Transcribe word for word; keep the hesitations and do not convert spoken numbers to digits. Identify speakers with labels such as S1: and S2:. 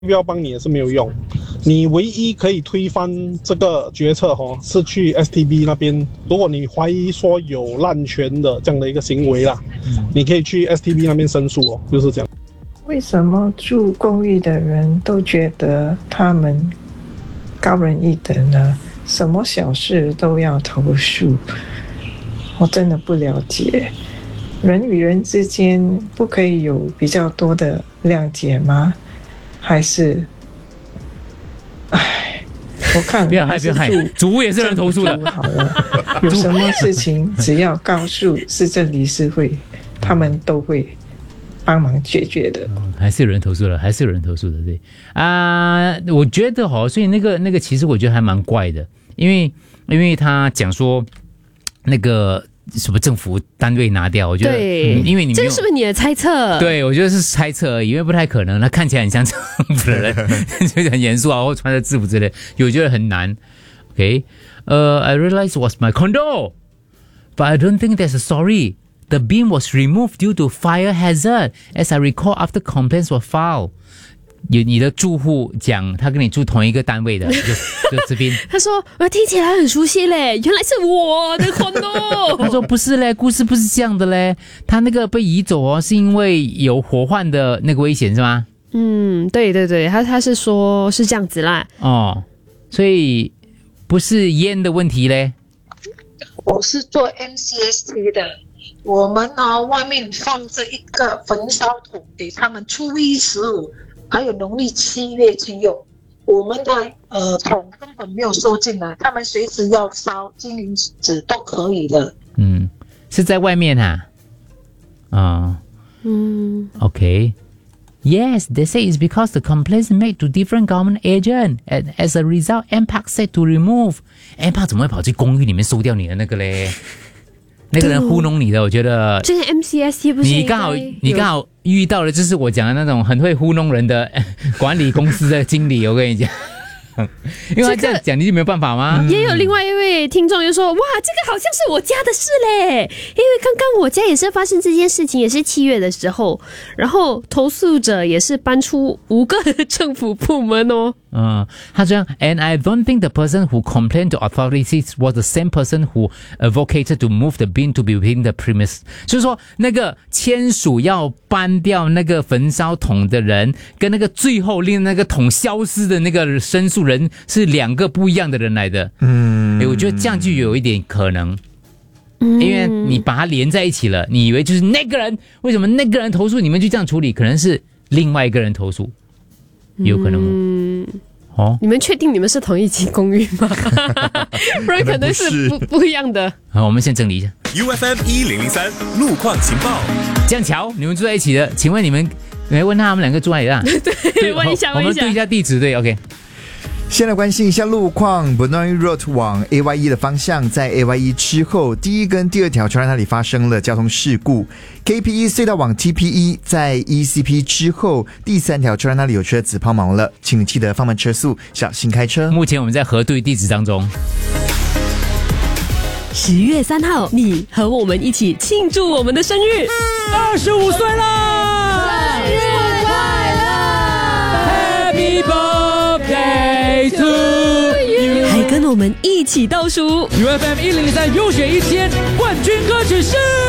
S1: 要帮你也是没有用。你唯一可以推翻这个决策哦，是去 S T B 那边。如果你怀疑说有滥权的这样的一个行为啦，嗯、你可以去 S T B 那边申诉哦，就是这样。
S2: 为什么住公寓的人都觉得他们高人一等呢？什么小事都要投诉，我真的不了解。人与人之间不可以有比较多的谅解吗？还是，唉，我看
S3: 不要害，不要害，主屋也是人投诉的。
S2: 好了，有什么事情只要告诉市政理事会，他们都会帮忙解决的。
S3: 嗯、还是有人投诉了，还是有人投诉的，对啊、呃，我觉得哈，所以那个那个其实我觉得还蛮怪的，因为因为他讲说那个。什么政府单位拿掉？我觉得，
S4: 对，
S3: 嗯、因为你
S4: 这个是不是你的猜测？
S3: 对，我觉得是猜测而已，因为不太可能。他看起来很像政府的人，就很严肃啊，或穿着制服之类，我觉得很难。OK， 呃、uh, ，I realize it was my condo, but I don't think there's a story. The beam was removed due to fire hazard, as I recall after complaints were filed. 有你的住户讲，他跟你住同一个单位的，就就这边。
S4: 他说：“我听起来很熟悉嘞，原来是我的 condo。”
S3: 他说：“不是嘞，故事不是这样的嘞。他那个被移走哦，是因为有火患的那个危险，是吗？”
S4: 嗯，对对对，他他是说是这样子啦。
S3: 哦，所以不是烟的问题嘞。
S5: 我是做 M C S T 的，我们呢外面放着一个焚烧桶，给他们初一十五。还有农历七月去用，我们的呃桶根本没有收进来，他们随时要烧金银纸都可以的。
S3: 嗯，是在外面啊。啊、uh, 嗯 ，OK。Yes, they say it's because the complaints made to different government agents, and as a result, M P A C said to remove. M P A C 怎么会跑去公寓里面收掉你的那个嘞？那个人糊弄你的，我觉得
S4: 这个 M C S T 不是
S3: 你刚好你刚好遇到的，就是我讲的那种很会糊弄人的管理公司的经理。我跟你讲，因为他这样讲，你就没有办法吗？
S4: 也有另外一位听众就说：“哇，这个好像是我家的事嘞，因为刚刚我家也是发生这件事情，也是七月的时候，然后投诉者也是搬出五个政府部门哦。”
S3: 嗯，他这样 ，and I don't think the person who complained to authorities was the same person who advocated to move the bin to be within the premise。就是说，那个签署要搬掉那个焚烧桶的人，跟那个最后令那个桶消失的那个申诉人是两个不一样的人来的。嗯，诶，我觉得这样就有一点可能。因为你把它连在一起了，你以为就是那个人，为什么那个人投诉你们就这样处理？可能是另外一个人投诉，有可能。嗯，哦，
S4: 你们确定你们是同一级公寓吗？不然可能是不不一样的。
S3: 好，我们先整理一下。
S6: U F M 一零零三路况情报。
S3: 这样巧，你们住在一起的，请问你们，你问他们两个住哪里啊？
S4: 对，问一下，问一下。
S3: 我们对一下地址，对 ，OK。
S7: 先来关心一下路况 Benoi Road 往 A Y E 的方向，在 A Y E 之后，第一跟第二条桥那里发生了交通事故。K P E 隧道往 T P E 在 E C P 之后，第三条桥那里有车子抛锚了，请记得放慢车速，小心开车。
S3: 目前我们在核对地址当中。
S4: 十月三号，你和我们一起庆祝我们的生日，
S3: 二十五岁啦！
S4: 生日快乐
S3: ！Happy birthday to you！
S4: 还跟我们一起倒数
S3: U F M 一零三优选一千冠军歌曲是。